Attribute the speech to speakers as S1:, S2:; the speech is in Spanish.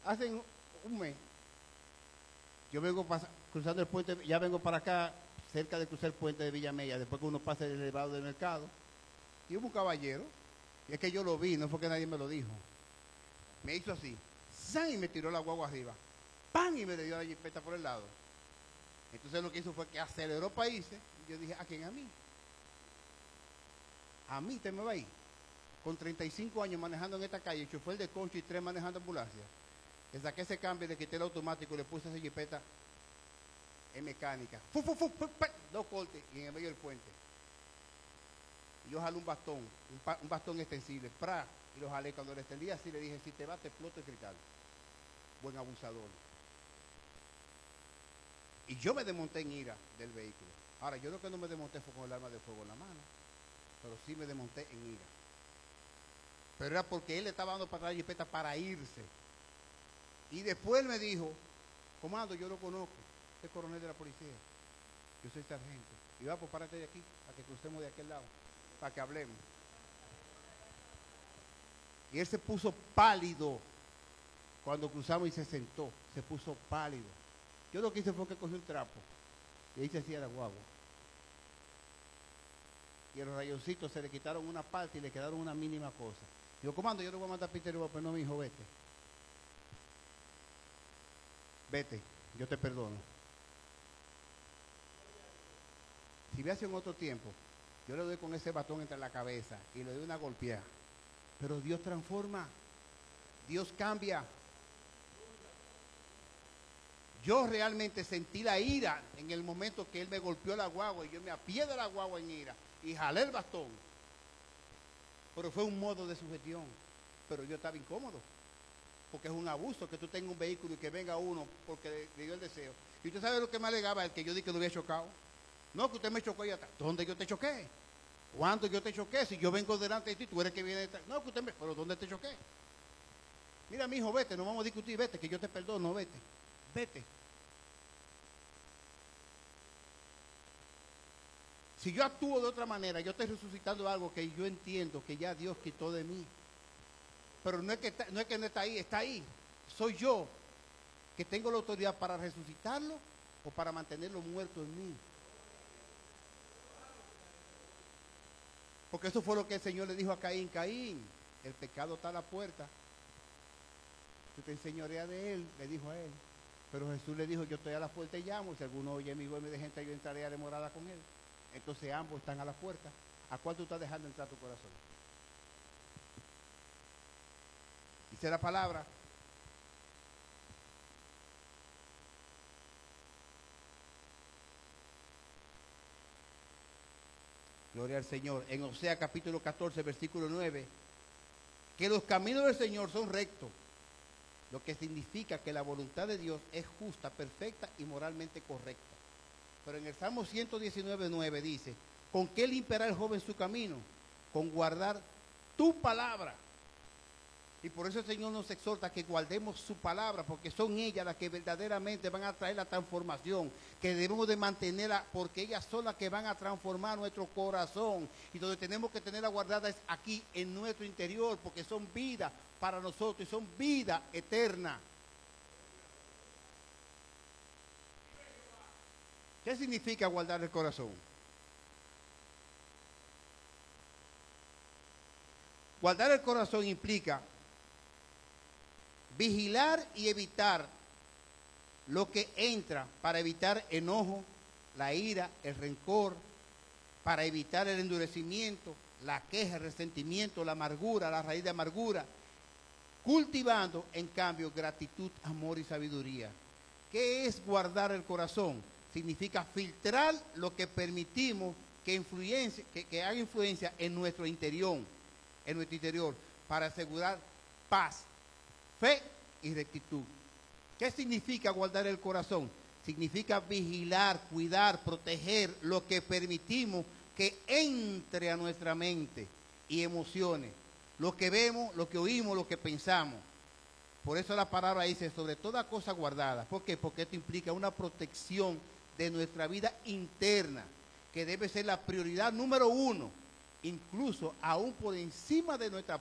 S1: hace un mes, yo vengo cruzando el puente, ya vengo para acá, cerca de cruzar el puente de Villamella, después que uno pasa el elevado del mercado, y hubo un caballero, y es que yo lo vi, no fue que nadie me lo dijo, me hizo así, ¡zan! Y me tiró la guagua arriba, ¡pam! Y me le dio la jipeta por el lado. Entonces lo que hizo fue que aceleró países, y yo dije, ¿a quién? A mí. A mí te me va a ir. Con 35 años manejando en esta calle, chofer de concho y 3 manejando ambulancia. Le saqué ese cambio, le quité el automático y le puse esa jipeta en mecánica. ¡Fu, fu, fu, fu, fu! 2 cortes y en el medio del puente. Y yo jalé un bastón, un bastón extensible, ¡pra! Y lo jalé. Cuando le extendí así, le dije, si te va, te exploto el cristal. Buen abusador. Y yo me desmonté en ira del vehículo. Ahora, yo lo que no me desmonté fue con el arma de fuego en la mano, pero sí me desmonté en ira. Pero era porque él le estaba dando para atrás la jipeta para irse. Y después él me dijo, comando, yo lo conozco, este es coronel de la policía, yo soy sargento. Y va, pues párate de aquí, para que crucemos de aquel lado, para que hablemos. Y él se puso pálido cuando cruzamos y se sentó, se puso pálido. Yo lo que hice fue que cogí un trapo y ahí se hacía la guagua. Y a los rayoncitos se le quitaron una parte y le quedaron una mínima cosa. Digo, comando, yo no voy a matar a Peter, pero no, mi hijo, vete. Vete, yo te perdono. Si hubiese en otro tiempo, yo le doy con ese batón entre la cabeza y le doy una golpeada. Pero Dios transforma, Dios cambia. Yo realmente sentí la ira en el momento que él me golpeó la guagua y yo me apié de la guagua en ira y jalé el bastón. Pero fue un modo de sugestión. Pero yo estaba incómodo. Porque es un abuso que tú tengas un vehículo y que venga uno porque le dio el deseo. Y usted sabe lo que me alegaba, el que yo dije que lo había chocado. No, que usted me chocó allá atrás. ¿Dónde yo te choqué? ¿Cuándo yo te choqué? Si yo vengo delante de ti, tú eres que viene detrás. No, que usted me... ¿Pero dónde te choqué? Mira, mi hijo, vete, no vamos a discutir, vete, que yo te perdono, vete. Vete. Si yo actúo de otra manera, yo estoy resucitando algo que yo entiendo que ya Dios quitó de mí. Pero no es que no está ahí, está ahí. Soy yo que tengo la autoridad para resucitarlo o para mantenerlo muerto en mí. Porque eso fue lo que el Señor le dijo a Caín. Caín, el pecado está a la puerta. Tú te enseñoreas de él, le dijo a él. Pero Jesús le dijo, yo estoy a la puerta y llamo. Si alguno oye mi voz y me deja entrar, yo entraré a la morada con él. Entonces ambos están a la puerta. ¿A cuál tú estás dejando entrar tu corazón? Dice la palabra. Gloria al Señor. En Oseas capítulo 14, versículo 9. Que los caminos del Señor son rectos. Lo que significa que la voluntad de Dios es justa, perfecta y moralmente correcta. Pero en el Salmo 119, 9 dice, ¿con qué limpiará el joven su camino? Con guardar tu palabra. Y por eso el Señor nos exhorta a que guardemos su palabra, porque son ellas las que verdaderamente van a traer la transformación, que debemos de mantenerla, porque ellas son las que van a transformar nuestro corazón. Y donde tenemos que tenerla guardada es aquí, en nuestro interior, porque son vida para nosotros y son vida eterna. ¿Qué significa guardar el corazón? Guardar el corazón implica vigilar y evitar lo que entra para evitar enojo, la ira, el rencor, para evitar el endurecimiento, la queja, el resentimiento, la amargura, la raíz de amargura, cultivando en cambio gratitud, amor y sabiduría. ¿Qué es guardar el corazón? Significa filtrar lo que permitimos que haga influencia en nuestro interior, para asegurar paz, fe y rectitud. ¿Qué significa guardar el corazón? Significa vigilar, cuidar, proteger lo que permitimos que entre a nuestra mente y emociones. Lo que vemos, lo que oímos, lo que pensamos. Por eso la palabra dice, sobre toda cosa guardada. ¿Por qué? Porque esto implica una protección de nuestra vida interna, que debe ser la prioridad número 1, incluso aún por encima de nuestra